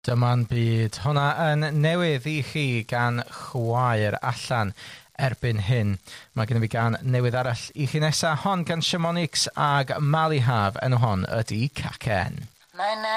Dyma'n byd. Hwna yn newydd i chi gan Chwaer allan erbyn hyn. Mae gen i fi gan newydd arall i chi nesa. Hon gan Shamonix ag Mali Haf. Enw hon ydi Cacen.